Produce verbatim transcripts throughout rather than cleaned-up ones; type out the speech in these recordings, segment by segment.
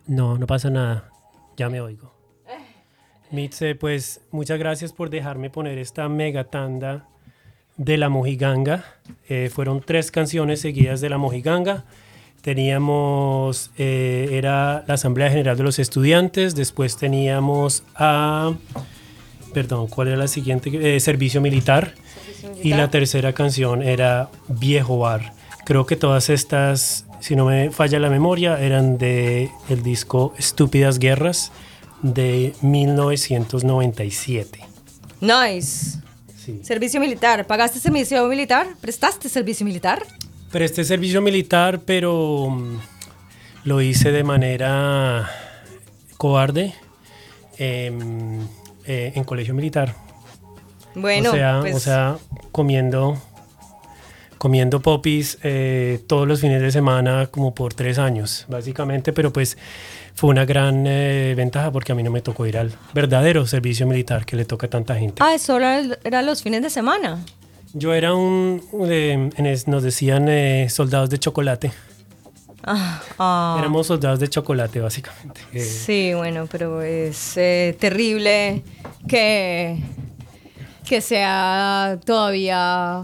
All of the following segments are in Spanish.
No, no pasa nada. Ya me oigo. Mitze, pues muchas gracias por dejarme poner esta mega tanda de La Mojiganga. Eh, fueron tres canciones seguidas de La Mojiganga. Teníamos, eh, era la Asamblea General de los Estudiantes. Después teníamos a, perdón, ¿cuál era la siguiente? Eh, Servicio Militar. Servicio Militar. Y la tercera canción era Viejo Bar. Creo que todas estas, si no me falla la memoria, eran de el disco Estúpidas Guerras de mil novecientos noventa y siete. Nice. Sí. Servicio militar. ¿Pagaste servicio militar? ¿Prestaste servicio militar? Presté servicio militar, pero um, lo hice de manera cobarde eh, eh, en colegio militar. Bueno, o sea, pues... o sea, comiendo... comiendo popis eh, todos los fines de semana como por tres años, básicamente, pero pues fue una gran eh, ventaja porque a mí no me tocó ir al verdadero servicio militar que le toca a tanta gente. Ah, eso era, era los fines de semana. Yo era un, eh, en es, nos decían eh, soldados de chocolate. Ah, ah. Éramos soldados de chocolate, básicamente. Eh, sí, bueno, pero es eh, terrible que, que sea todavía...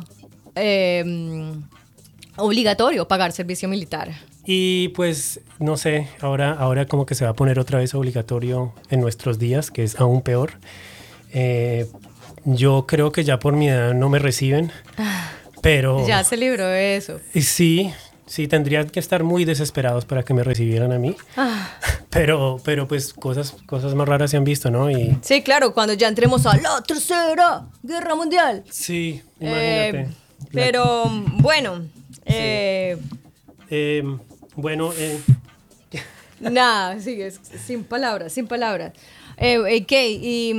Eh, obligatorio pagar servicio militar. Y pues, no sé, ahora, ahora como que se va a poner otra vez obligatorio en nuestros días, que es aún peor. Eh, yo creo que ya por mi edad no me reciben, pero... Ya se libró de eso. Sí, sí, tendrían que estar muy desesperados para que me recibieran a mí. Ah. Pero, pero pues cosas, cosas más raras se han visto, ¿no? Y... Sí, claro, cuando ya entremos a la tercera guerra mundial. Sí, imagínate. Eh, pero, bueno... Eh, sí. eh, bueno, eh. Nada, sí, es, sin palabras, sin palabras. Eh, ¿Qué? Y,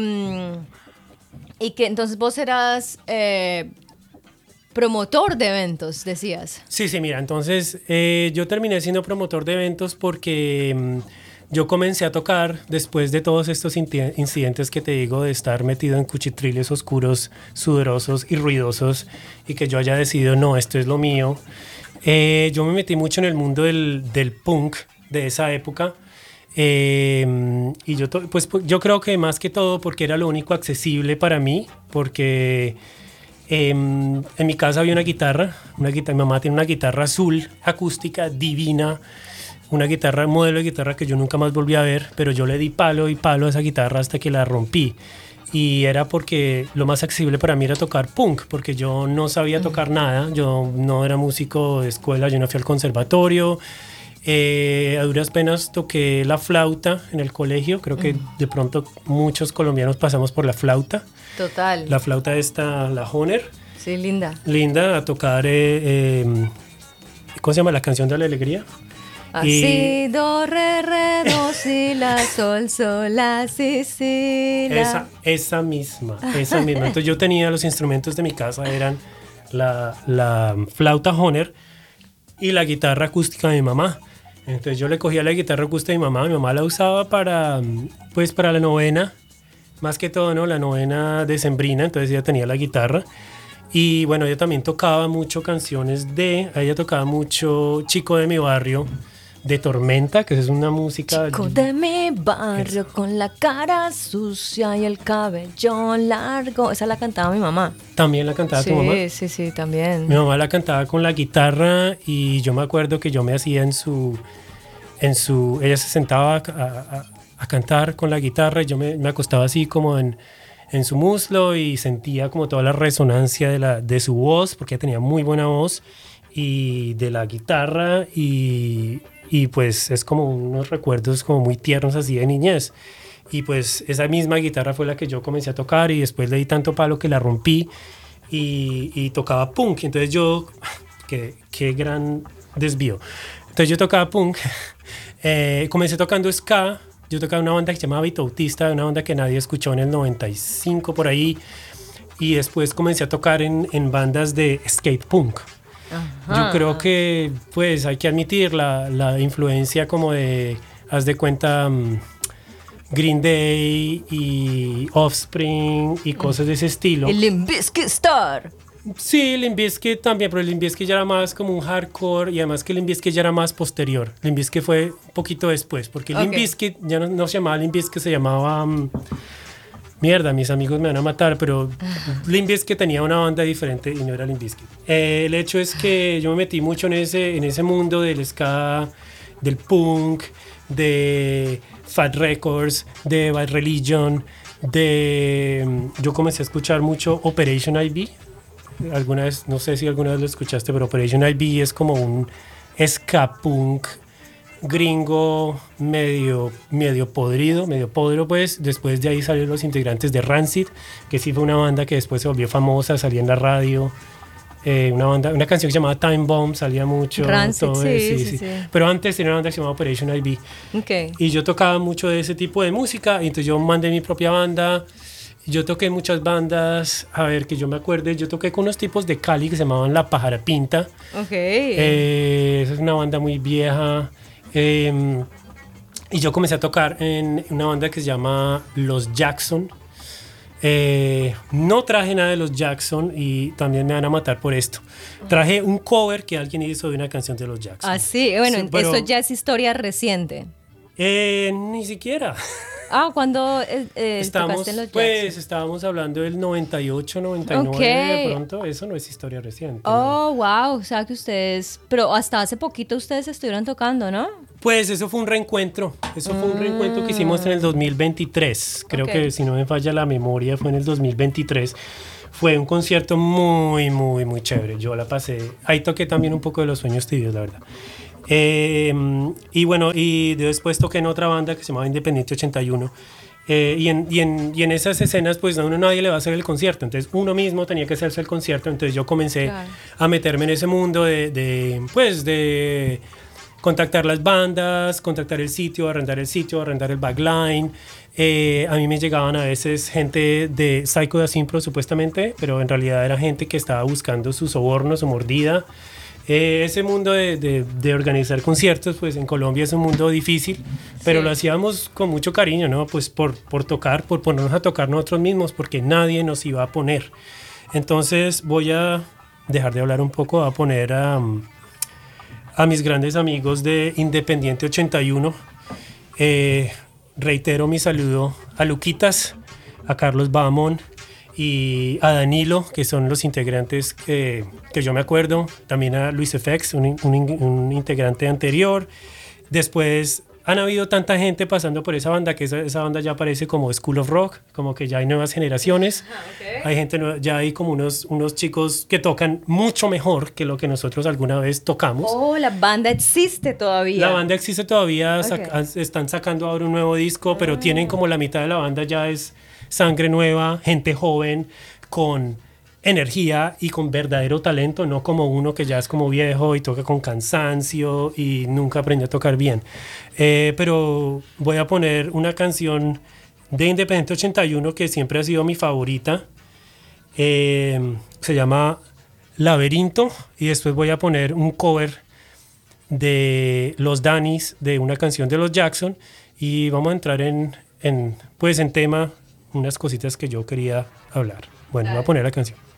y que entonces vos eras eh, promotor de eventos, decías. Sí, sí, mira, entonces eh, yo terminé siendo promotor de eventos porque mm, yo comencé a tocar después de todos estos incidentes que te digo, de estar metido en cuchitriles oscuros, sudorosos y ruidosos, y que yo haya decidido, no, esto es lo mío. Eh, yo me metí mucho en el mundo del, del punk de esa época, eh, y yo, to- pues, yo creo que más que todo porque era lo único accesible para mí, porque eh, en mi casa había una guitarra, una guitarra, mi mamá tiene una guitarra azul acústica divina, una guitarra, modelo de guitarra que yo nunca más volví a ver, pero yo le di palo y palo a esa guitarra hasta que la rompí. Y era porque lo más accesible para mí era tocar punk, porque yo no sabía tocar nada, yo no era músico de escuela, yo no fui al conservatorio, eh, a duras penas toqué la flauta en el colegio, creo que de pronto muchos colombianos pasamos por la flauta. Total. La flauta esta, la Honer. Sí, linda. Linda, a tocar, eh, eh, ¿cómo se llama? La canción de la alegría. Así, do, re, re, do, si, la, sol, sol, la, si, si, la. Esa, esa misma, esa misma. Entonces yo tenía los instrumentos de mi casa, eran la, la flauta Honer y la guitarra acústica de mi mamá. Entonces yo le cogía la guitarra acústica de mi mamá, mi mamá la usaba para, pues para la novena, más que todo, ¿no? La novena decembrina, entonces ella tenía la guitarra. Y bueno, ella también tocaba mucho canciones de, ella tocaba mucho Chico de mi barrio, de Tormenta, que es una música... Chico de mi barrio, es... con la cara sucia y el cabello largo. Esa la cantaba mi mamá. ¿También la cantaba sí, tu mamá? Sí, sí, sí, también. Mi mamá la cantaba con la guitarra y yo me acuerdo que yo me hacía en su... en su ella se sentaba a, a, a cantar con la guitarra y yo me, me acostaba así como en, en su muslo y sentía como toda la resonancia de, la, de su voz, porque ella tenía muy buena voz, y de la guitarra y... y pues es como unos recuerdos como muy tiernos así de niñez. Y pues esa misma guitarra fue la que yo comencé a tocar y después le di tanto palo que la rompí y, y tocaba punk. Entonces yo, qué, qué gran desvío. Entonces yo tocaba punk, eh, comencé tocando ska, yo tocaba una banda que se llamaba Vitautista, una banda que nadie escuchó en el noventa y cinco por ahí, y después comencé a tocar en, en bandas de skate punk. Ajá. Yo creo que pues hay que admitir la, la influencia como de, haz de cuenta, um, Green Day y Offspring y cosas de ese estilo. El Limp Bizkit Star. Sí, Limp Bizkit también, pero Limp Bizkit ya era más como un hardcore y además que Limp Bizkit ya era más posterior. Limp Bizkit fue un poquito después, porque Limp Ok. Bizkit ya no, no se llamaba Limp Bizkit, se llamaba... mm, mierda, mis amigos me van a matar, pero Limp Bizkit tenía una banda diferente y no era Limp Bizkit. Eh, el hecho es que yo me metí mucho en ese, en ese mundo del ska, del punk, de Fat Records, de Bad Religion, de... mm, Yo comencé a escuchar mucho Operation I V. Alguna vez, no sé si alguna vez lo escuchaste, pero Operation I V es como un ska punk gringo medio, medio podrido, medio podrido pues. Después de ahí salieron los integrantes de Rancid, que sí fue una banda que después se volvió famosa, salía en la radio. Eh, una banda, una canción que se llamaba Time Bomb salía mucho. Rancid, todo sí, eso, sí, sí. Pero antes tenía una banda que se llamaba Operation I V. Ok. Y yo tocaba mucho de ese tipo de música, y entonces yo mandé mi propia banda. Yo toqué en muchas bandas, a ver, que yo me acuerde, yo toqué con unos tipos de Cali que se llamaban La Pájara Pinta. Ok. Eh, esa es una banda muy vieja. Eh, y yo comencé a tocar en una banda que se llama Los Jackson. Eh, no traje nada de Los Jackson y también me van a matar por esto. Traje un cover que alguien hizo de una canción de Los Jackson. Ah, sí, bueno, Sí, pero- esto ya es historia reciente. Eh, ni siquiera. Ah, cuando eh, eh, Estamos, tocaste en los pues Jackson. estábamos hablando del noventa y ocho, noventa y nueve, Ok. de pronto. Eso no es historia reciente. ¿no? Oh, wow, o sea que ustedes, pero hasta hace poquito ustedes estuvieron tocando, ¿no? Pues eso fue un reencuentro. Eso fue un reencuentro que hicimos en el dos mil veintitrés. Creo Ok. que si no me falla la memoria fue en el dos mil veintitrés. Fue un concierto muy, muy, muy chévere. Yo la pasé. Ahí toqué también un poco de Los Sueños Tibios, la verdad. Eh, y bueno, y después toqué en otra banda que se llamaba Independiente ochenta y uno. Eh, y, en, y, en, y en esas escenas, pues a uno nadie le va a hacer el concierto. Entonces uno mismo tenía que hacerse el concierto. Entonces yo comencé Claro. a meterme en ese mundo de, de, pues, de contactar las bandas, contactar el sitio, arrendar el sitio, arrendar el backline. Eh, a mí me llegaban a veces gente de Psycho de Asimpro, supuestamente, pero en realidad era gente que estaba buscando su soborno, su mordida. Eh, ese mundo de, de, de organizar conciertos, pues en Colombia es un mundo difícil, pero Sí. lo hacíamos con mucho cariño, ¿no? Pues por, por tocar, por ponernos a tocar nosotros mismos, porque nadie nos iba a poner. Entonces voy a dejar de hablar un poco, a poner a, a mis grandes amigos de Independiente ochenta y uno. Eh, reitero mi saludo a Luquitas, a Carlos Bahamón y a Danilo, que son los integrantes que, que yo me acuerdo. También a Luis F X, un, un, un integrante anterior. Después han habido tanta gente pasando por esa banda que esa, esa banda ya parece como School of Rock, como que ya hay nuevas generaciones. Hay gente nueva, ya hay como unos, unos chicos que tocan mucho mejor que lo que nosotros alguna vez tocamos. Oh, la banda existe todavía. La banda existe todavía, Ok. sac- están sacando ahora un nuevo disco, pero tienen como la mitad de la banda ya es sangre nueva, gente joven, con energía y con verdadero talento, no como uno que ya es como viejo y toca con cansancio y nunca aprendió a tocar bien. Eh, pero voy a poner una canción de Independiente ochenta y uno que siempre ha sido mi favorita. Eh, se llama Laberinto, y después voy a poner un cover de los Danis de una canción de los Jackson, y vamos a entrar en, en pues en tema, unas cositas que yo quería hablar. Bueno, voy a poner la canción.